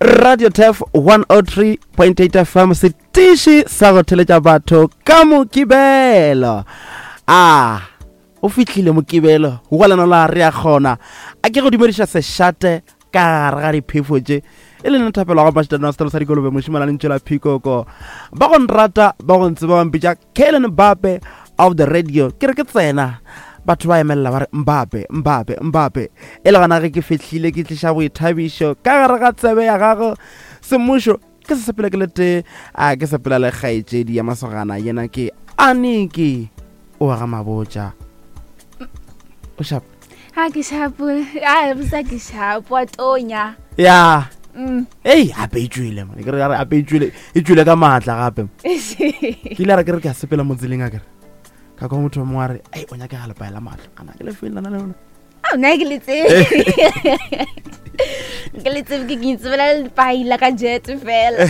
Radio TEF 103.8 FM setiši sa go theletša batho ka Mokibelo. O fihlile Mokibelo go lena la re a kgona a ke go dumediša sešate ka gare ga diphefo tše e le nthapelo ga mašitana sa dikolobe mošimana le ntšela phikoko ba go nrata ba go ntse ba mpitša Kellen Mbappe of the radio ke re ke tsena batho ba emelela ba re Mbappe e le gana ge ke fihlile ke tliša boithabišo ka gare ga tsebe ya gago semmušo ke se sepela ke lete ke sepela le kgaetšedi ya masogana yena ke Aniki o ga mabotša o shap ha ke shapo busa ke shapo atonya ya ape e tswile man ke re ape e tswile ka maatla gape ke ile ra ke re ke a sepela mo tseleng a kere ka go motho mo are o nya ke ga lepaela matla ana ke le feel lana le ona na ke letse ke ngitsela le paila ka jet fela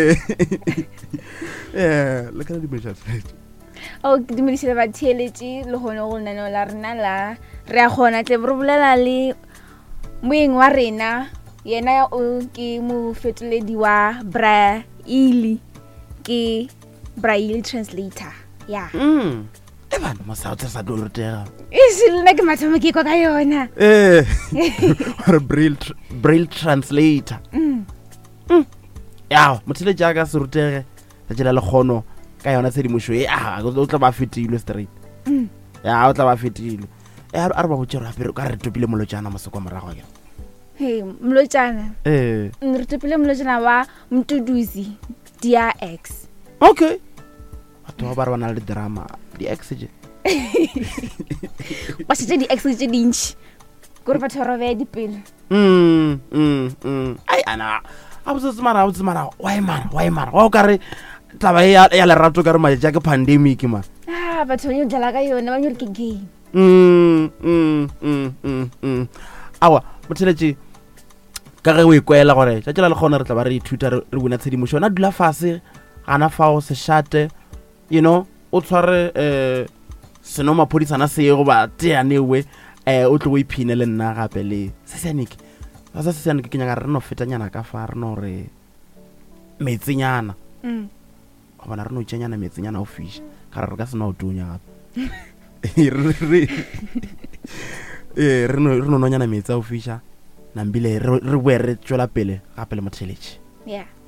le ka di besha ke dimedisele ba theletše le gone go nna la rena la re a gona tle re bolela le moeng wa rena yena ke mo fetoledi wa Braille ke Braille translator ya bana mo sa tsa do rutega nna ke mathomo ke kwa ka yona Braille translator ya mothile jaaka se rutege a jela le kgono ka yona tshedimošo o tla ba fetilwe straight ya o tla ba fetilwe a re ba botšero gape ka re topile molotšana moseko morago ya molotšana re topile molotšana wa Mtuduzi DRX. Okay batho ba re ba na le drama DX je ba se DX je dintši gore batho ba be dipele ana a botse mara why mara wa o ka re taba ya lerato ka re maja ke pandemic man batho ba nyodala ka yona ba nyole ke game awa motheletše ka ge o ikwela gore tšatšela le kgona re tla ba re ithuta re bona tshedimošo na dula fase gana fao sešate o tshware seno maphodisana sego ba teanewe o tlo go iphine le nna gape le seseanike ke nyaka re no fetanyana ka fa re no re metsinyana bona re no tšenyana metsinyana o fiša ka re ka sena o tunya gape re no nonyana metsi a o fiša nambile re boe re tšwela pele gape le motheletše